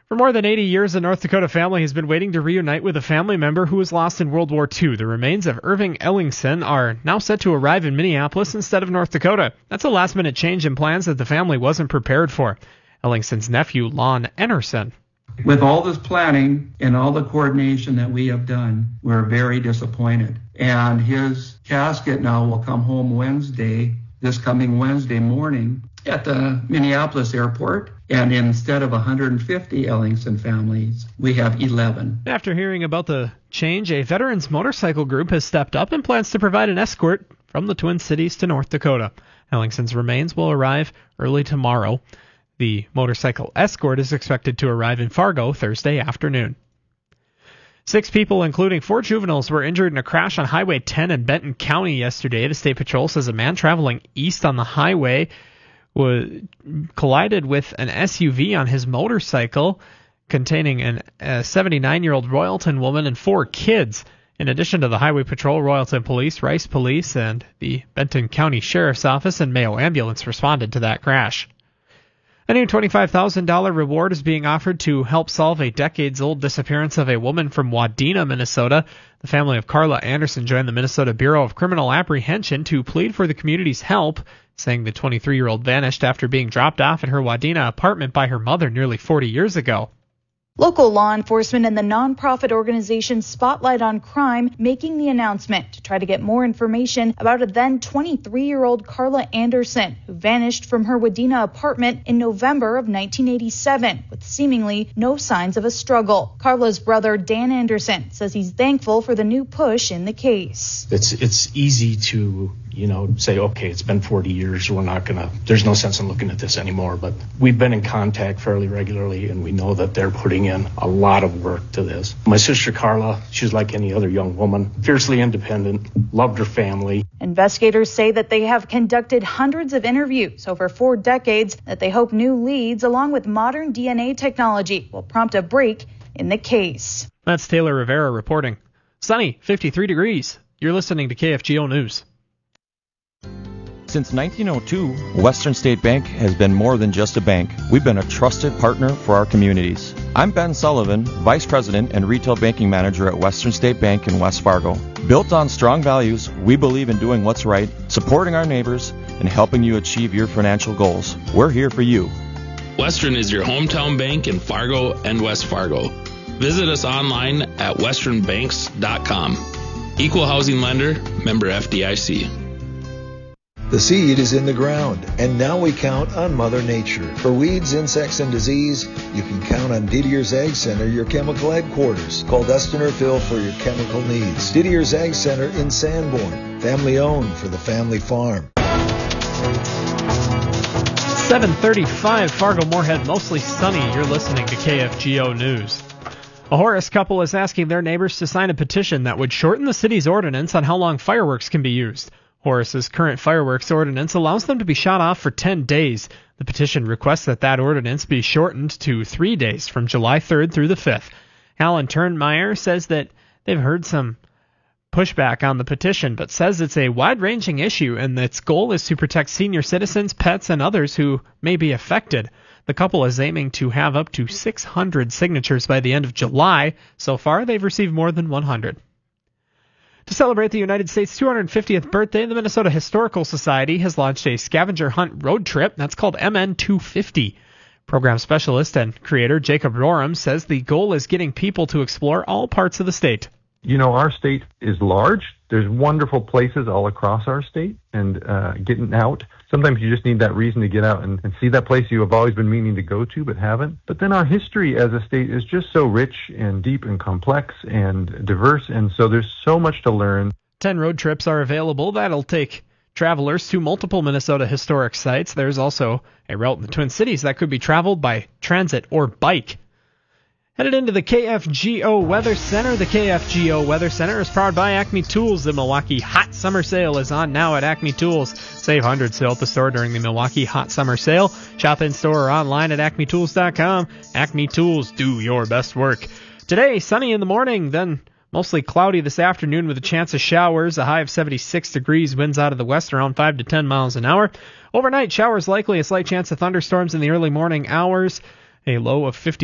For more than 80 years, a North Dakota family has been waiting to reunite with a family member who was lost in World War II. The remains of Irving Ellingson are now set to arrive in Minneapolis instead of North Dakota. That's a last-minute change in plans that the family wasn't prepared for. Ellingson's nephew, Lon Enerson. With all this planning and all the coordination that we have done, we're very disappointed. And his casket now will come home this coming Wednesday morning at the Minneapolis airport. And instead of 150 Ellingson families, we have 11. After hearing about the change, a veterans motorcycle group has stepped up and plans to provide an escort from the Twin Cities to North Dakota. Ellingson's remains will arrive early tomorrow. The motorcycle escort is expected to arrive in Fargo Thursday afternoon. 6 people, including 4 juveniles, were injured in a crash on Highway 10 in Benton County yesterday. The State Patrol says a man traveling east on the highway collided with an SUV on his motorcycle containing a 79-year-old Royalton woman and 4 kids. In addition to the Highway Patrol, Royalton Police, Rice Police, and the Benton County Sheriff's Office and Mayo Ambulance responded to that crash. A new $25,000 reward is being offered to help solve a decades-old disappearance of a woman from Wadena, Minnesota. The family of Carla Anderson joined the Minnesota Bureau of Criminal Apprehension to plead for the community's help, saying the 23-year-old vanished after being dropped off at her Wadena apartment by her mother nearly 40 years ago. Local law enforcement and the nonprofit organization Spotlight on Crime making the announcement to try to get more information about a then 23-year-old Carla Anderson who vanished from her Wadena apartment in November of 1987 with seemingly no signs of a struggle. Carla's brother Dan Anderson says he's thankful for the new push in the case. It's easy to say, okay, it's been 40 years. There's no sense in looking at this anymore. But we've been in contact fairly regularly, and we know that they're putting in a lot of work to this. My sister Carla, she's like any other young woman, fiercely independent, loved her family. Investigators say that they have conducted hundreds of interviews over 4 decades, that they hope new leads, along with modern DNA technology, will prompt a break in the case. That's Taylor Rivera reporting. Sunny, 53 degrees. You're listening to KFGO News. Since 1902, Western State Bank has been more than just a bank. We've been a trusted partner for our communities. I'm Ben Sullivan, Vice President and Retail Banking Manager at Western State Bank in West Fargo. Built on strong values, we believe in doing what's right, supporting our neighbors, and helping you achieve your financial goals. We're here for you. Western is your hometown bank in Fargo and West Fargo. Visit us online at westernbanks.com. Equal housing lender, member FDIC. The seed is in the ground, and now we count on Mother Nature. For weeds, insects, and disease, you can count on Didier's Ag Center, your chemical headquarters. Call Dustin or Phil for your chemical needs. Didier's Ag Center in Sanborn, family owned for the family farm. 7:35, Fargo Moorhead, mostly sunny. You're listening to KFGO News. A Horace couple is asking their neighbors to sign a petition that would shorten the city's ordinance on how long fireworks can be used. Horace's current fireworks ordinance allows them to be shot off for 10 days. The petition requests that ordinance be shortened to 3 days from July 3rd through the 5th. Alan Turnmeyer says that they've heard some pushback on the petition, but says it's a wide-ranging issue and its goal is to protect senior citizens, pets, and others who may be affected. The couple is aiming to have up to 600 signatures by the end of July. So far, they've received more than 100. To celebrate the United States' 250th birthday, the Minnesota Historical Society has launched a scavenger hunt road trip that's called MN250. Program specialist and creator Jacob Roram says the goal is getting people to explore all parts of the state. Our state is large. There's wonderful places all across our state, and getting out. Sometimes you just need that reason to get out and see that place you have always been meaning to go to but haven't. But then our history as a state is just so rich and deep and complex and diverse, and so there's so much to learn. 10 road trips are available. That'll take travelers to multiple Minnesota historic sites. There's also a route in the Twin Cities that could be traveled by transit or bike. Headed into the KFGO Weather Center. The KFGO Weather Center is powered by Acme Tools. The Milwaukee Hot Summer Sale is on now at Acme Tools. Save hundreds at the store during the Milwaukee Hot Summer Sale. Shop in store or online at acmetools.com. Acme Tools, do your best work. Today, sunny in the morning, then mostly cloudy this afternoon with a chance of showers. A high of 76 degrees, winds out of the west around 5 to 10 miles an hour. Overnight, showers likely, a slight chance of thunderstorms in the early morning hours. A low of 50.